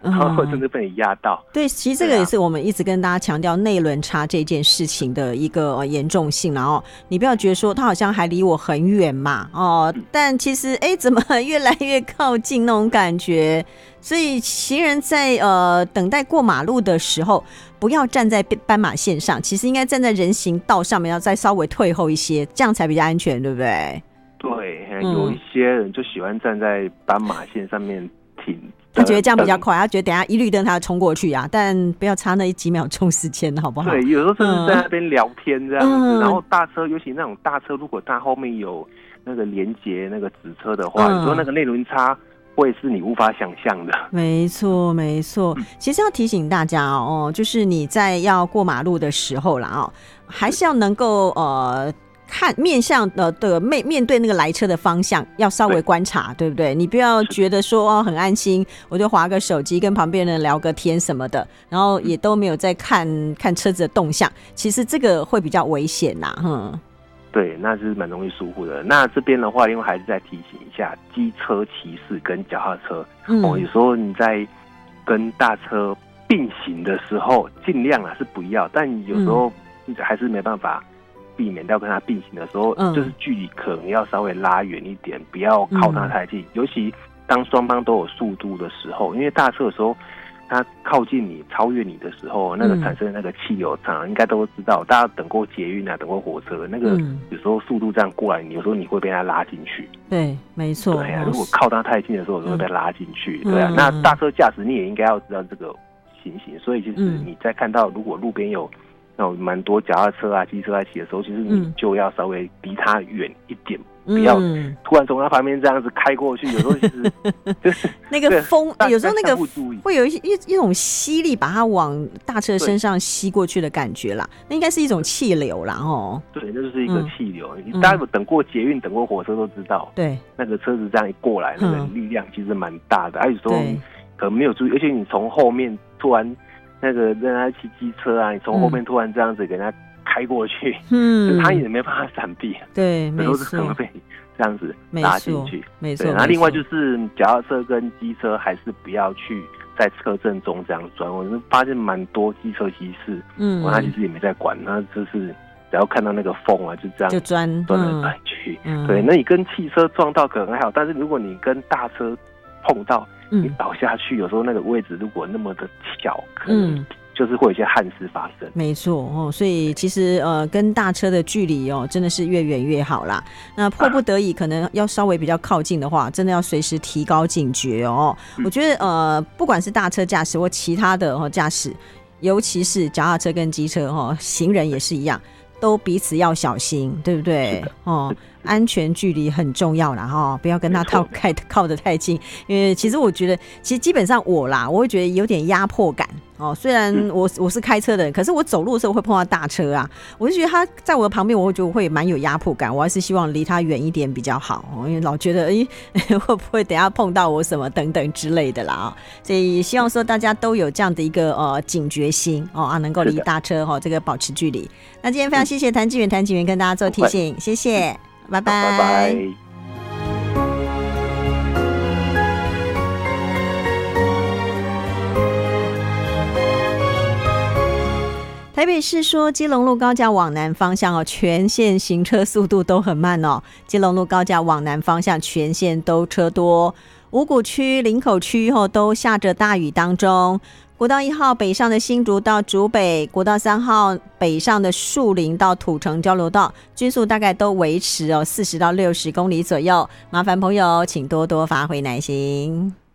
然后甚至被你压到。 对，其实这个也是我们一直跟大家强调内轮差这件事情的一个严重性，然后你不要觉得说它好像还离我很远嘛，但其实怎么越来越靠近那种感觉。所以行人在等待过马路的时候，不要站在斑马线上，其实应该站在人行道上面，要再稍微退后一些，这样才比较安全，对不对？ 对，有一些人就喜欢站在斑马线上面停。 他觉得这样比较快，他觉得等一下一绿灯他要冲过去啊，但不要差那几秒钟时间，好不好？ 对，有时候甚至在那边聊天这样子，然后大车，尤其那种大车，如果它后面有那个连接那个子车的话，有时候那个内轮差会是你无法想象的。没错， 没错。其实要提醒大家就是你在要过马路的时候啦还是要能够看面向面对那个来车的方向，要稍微观察， 对不对？你不要觉得说很安心，我就滑个手机跟旁边人聊个天什么的，然后也都没有在看车子的动向，其实这个会比较危险啦。 对，那是蛮容易疏忽的。那这边的话，另外还是再提醒一下机车骑士跟脚踏车有时候你在跟大车并行的时候，尽量是不要，但有时候还是没办法避免到跟他并行的时候，就是距离可能要稍微拉远一点，不要靠他太近。尤其当双方都有速度的时候，因为大车的时候，它靠近你、超越你的时候，那个产生的那个气流场，应该都知道。大家等过捷运等过火车，那个有时候速度这样过来，有时候你会被他拉进去。 对，没错。 对如果靠他太近的时候，我就会被拉进去。对那大车驾驶你也应该要知道这个情形。所以其实你在看到如果路边有那种蛮多脚踏车机车在骑的时候，其实你就要稍微离他远一点。不要突然从他旁边这样子开过去，有时候其实就是那个风，有时候那个会有一种吸力把它往大车身上吸过去的感觉啦，那应该是一种气流啦对， 那就是一个气流。大家有等过捷运、等过火车都知道， 对， 那个车子这样一过来，那个力量其实蛮大的。有时候可能没有注意，而且你从后面突然那个让他骑机车你从后面突然这样子给他开过去，他也没办法闪避， 对，没错， 可能被这样子拉进去， 没错。 然后另外就是脚踏车跟机车还是不要去在车阵中这样钻。我就发现蛮多机车骑士，他其实也没在管，他就是只要看到那个缝就这样就钻来钻去。对，那你跟汽车撞到可能还好，但是如果你跟大车碰到，你倒下去，有时候那个位置如果那么的巧，可能就是会有一些憾事发生。 没错所以其实跟大车的距离真的是越远越好啦。那迫不得已可能要稍微比较靠近的话，真的要随时提高警觉我觉得不管是大车驾驶或其他的驾驶，尤其是脚踏车跟机车行人也是一样，都彼此要小心，对不对？安全距离很重要啦不要跟他靠得太近，因为其实我觉得，其实基本上我会觉得有点压迫感虽然我是开车的人，可是我走路的时候会碰到大车我就觉得他在我的旁边，我觉得会蛮有压迫感，我还是希望离他远一点比较好因为老觉得会不会等一下碰到我什么等等之类的啦所以希望说大家都有这样的一个警觉心能够离大车这个保持距离。那今天非常谢谢谭警员跟大家做提醒，谢谢，拜拜。 拜拜。 台北市说基隆路高架往南方向全线行车速度都很慢基隆路高架往南方向全线都车多，五股区、林口区都下着大雨当中。国道1号北上的新竹到竹北，国道3号北上的树林到土城交流道，均速大概都维持40到60公里左右。麻烦朋友请多多发挥耐心。